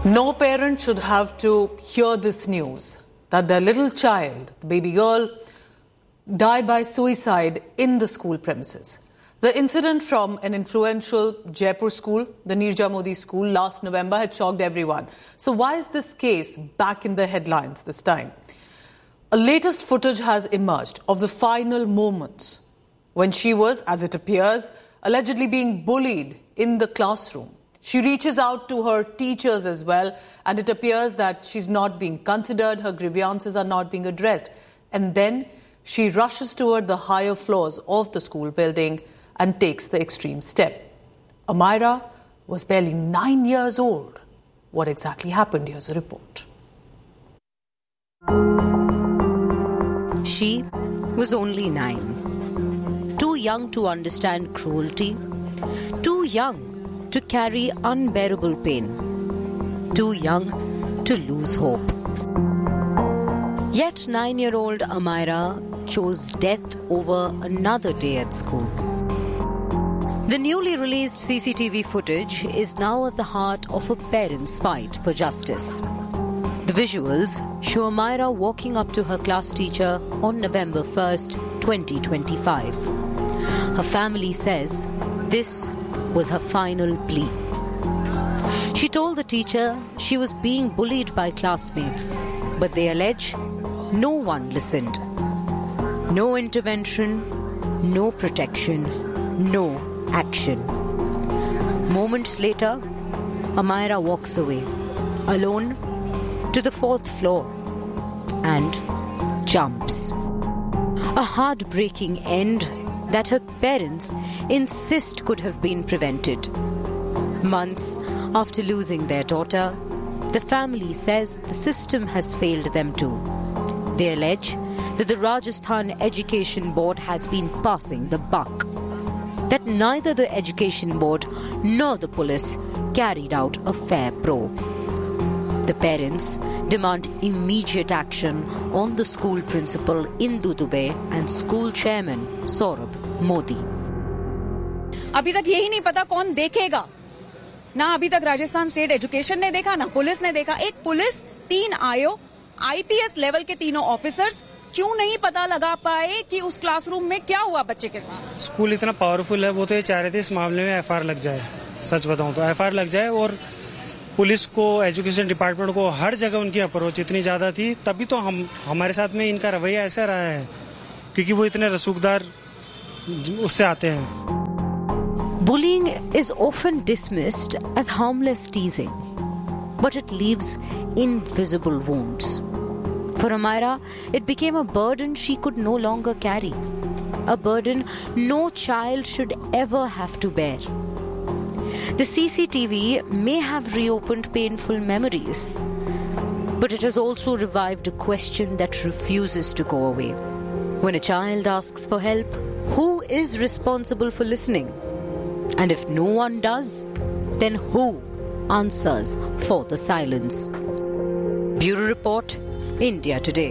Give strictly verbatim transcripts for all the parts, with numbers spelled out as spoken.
No parent should have to hear this news that their little child, the baby girl, died by suicide in the school premises. The incident from an influential Jaipur school, the Nirja Modi school, last November had shocked everyone. So why is this case back in the headlines this time? A latest footage has emerged of the final moments when she was, as it appears, allegedly being bullied in the classroom. She reaches out to her teachers as well, and it appears that she's not being considered, her grievances are not being addressed. And then she rushes toward the higher floors of the school building and takes the extreme step. Amira was barely nine years old. What exactly happened? Here's a report. She was only nine. Too young to understand cruelty. Too young to carry unbearable pain. Too young to lose hope. Yet nine-year-old Amira chose death over another day at school. The newly released C C T V footage is now at the heart of a parent's fight for justice. The visuals show Amira walking up to her class teacher on November first, twenty twenty-five. Her family says this was her final plea. She told the teacher she was being bullied by classmates, but they allege no one listened. No intervention, no protection, no action. Moments later, Amira walks away, alone, to the fourth floor and jumps. A heartbreaking end that her parents insist could have been prevented. Months after losing their daughter, the family says the system has failed them too. They allege that the Rajasthan Education Board has been passing the buck, that neither the Education Board nor the police carried out a fair probe. The parents demand immediate action on the school principal Indu Dubey and school chairman Saurabh Modi. अभी तक यही नहीं पता कौन देखेगा ना अभी तक राजस्थान स्टेट एजुकेशन ने देखा ना पुलिस ने देखा एक पुलिस तीन आयो आईपीएस लेवल के तीनों ऑफिसर्स क्यों नहीं पता लगा पाए कि उस क्लासरूम में क्या हुआ बच्चे के साथ स्कूल इतना पावरफुल है वो तो ये चाह रहे थे इस मामले में एफआईआर लग जाए सच बताऊं तो एफआईआर लग जाए और पुलिस को एजुकेशन डिपार्टमेंट को हर जगह उनकी अप्रोच इतनी ज्यादा थी तभी तो हम हमारे साथ में इनका रवैया ऐसा रहा है क्योंकि वो इतने रसूखदार उससे आते हैं Bullying is often dismissed as harmless teasing, but it leaves invisible wounds. For Amira, it became a burden she could no longer carry, a burden no child should ever have to bear. The C C T V may have reopened painful memories, but it has also revived a question that refuses to go away. When a child asks for help, who is responsible for listening? And if no one does, then who answers for the silence? Bureau Report, India Today.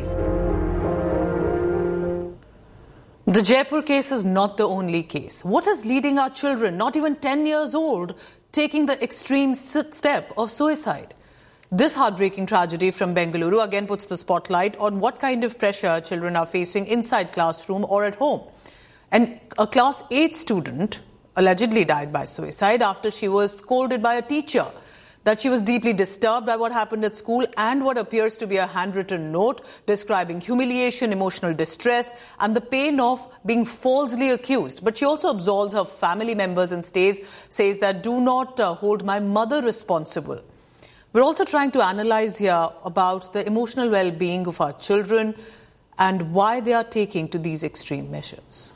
The Jaipur case is not the only case. What is leading our children, not even ten years old, taking the extreme step of suicide? This heartbreaking tragedy from Bengaluru again puts the spotlight on what kind of pressure children are facing inside classroom or at home. And a class eight student allegedly died by suicide after she was scolded by a teacher that she was deeply disturbed by what happened at school and what appears to be a handwritten note describing humiliation, emotional distress and the pain of being falsely accused. But she also absolves her family members and stays, says that do not uh, hold my mother responsible. We're also trying to analyze here about the emotional well-being of our children and why they are taking to these extreme measures.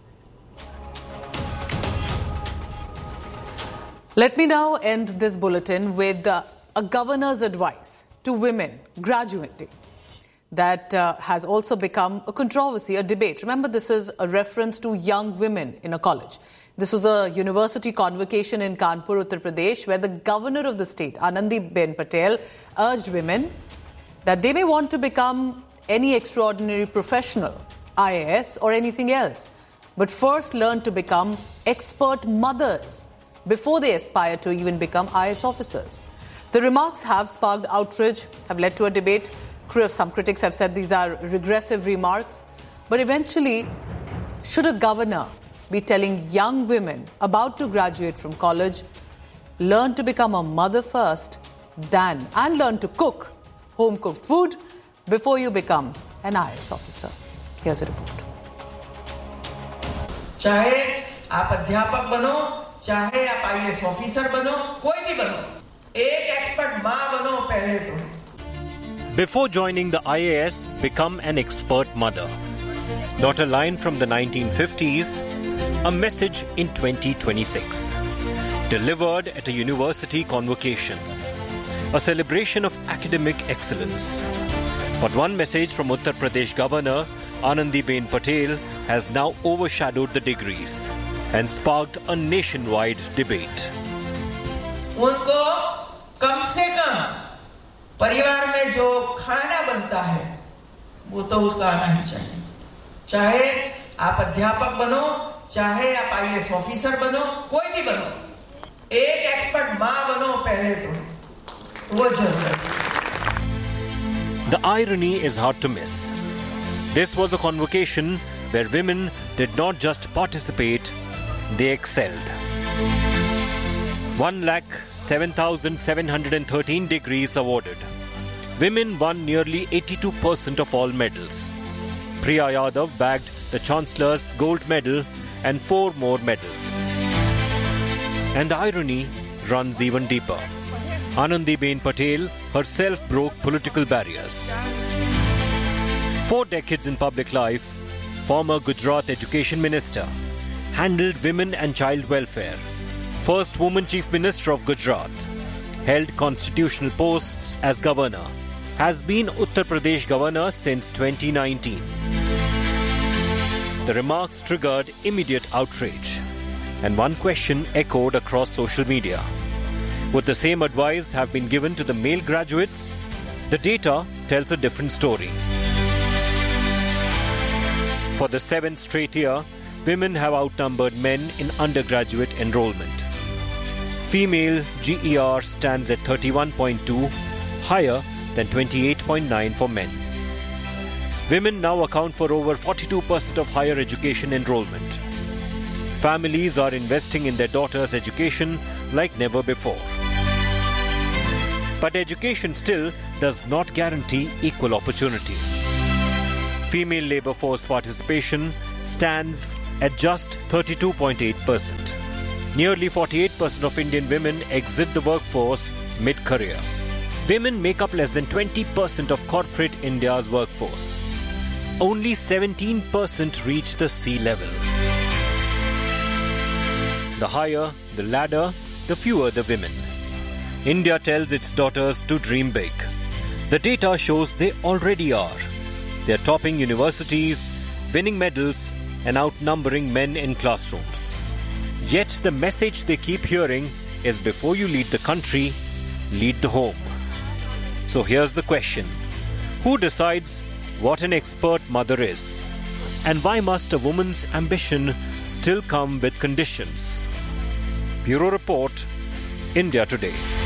Let me now end this bulletin with uh, a governor's advice to women graduating that uh, has also become a controversy, a debate. Remember, this is a reference to young women in a college. This was a university convocation in Kanpur, Uttar Pradesh, where the governor of the state, Anandiben Patel, urged women that they may want to become any extraordinary professional, I A S or anything else, but first learn to become expert mothers before they aspire to even become I A S officers. The remarks have sparked outrage, have led to a debate. Some critics have said these are regressive remarks. But eventually, should a governor be telling young women about to graduate from college, learn to become a mother first, than and learn to cook home-cooked food before you become an I A S officer? Here's a report. चाहे आप अध्यापक बनो, चाहे आप आई A S officer बनो, कोई भी बनो, एक एक्सपर्ट मां बनो पहले तो. Before joining the I A S, become an expert mother. Not a line from the nineteen fifties, a message in twenty twenty-six. Delivered at a university convocation. A celebration of academic excellence. But one message from Uttar Pradesh Governor Anandiben Patel has now overshadowed the degrees and sparked a nationwide debate. उनको कम से कम परिवार में जो खाना बनता है वो तो उसका आना ही चाहिए. चाहे आप अध्यापक बनो, चाहे आप आई ए एस ऑफिसर बनो, कोई भी बनो, एक एक्सपर्ट मां बनो पहले तो. वो जरूरी है. The irony is hard to miss. This was a convocation where women did not just participate, they excelled. one lakh seven thousand seven hundred thirteen degrees awarded. Women won nearly eighty-two percent of all medals. Priya Yadav bagged the Chancellor's gold medal and four more medals. And the irony runs even deeper. Anandiben Patel herself broke political barriers. Four decades in public life, former Gujarat Education Minister, handled women and child welfare, first woman Chief Minister of Gujarat, held constitutional posts as Governor, has been Uttar Pradesh Governor since twenty nineteen. The remarks triggered immediate outrage, and one question echoed across social media. Would the same advice have been given to the male graduates? The data tells a different story. For the seventh straight year, women have outnumbered men in undergraduate enrollment. Female G E R stands at thirty-one point two, higher than twenty-eight point nine for men. Women now account for over forty-two percent of higher education enrollment. Families are investing in their daughters' education like never before. But education still does not guarantee equal opportunity. Female labour force participation stands at just thirty-two point eight percent. Nearly forty-eight percent of Indian women exit the workforce mid-career. Women make up less than twenty percent of corporate India's workforce. Only seventeen percent reach the sea level. The higher the ladder, the fewer the women. India tells its daughters to dream big. The data shows they already are. They are topping universities, winning medals, and outnumbering men in classrooms. Yet the message they keep hearing is before you lead the country, lead the home. So here's the question. Who decides what an expert mother is? And why must a woman's ambition still come with conditions? Bureau Report, India Today.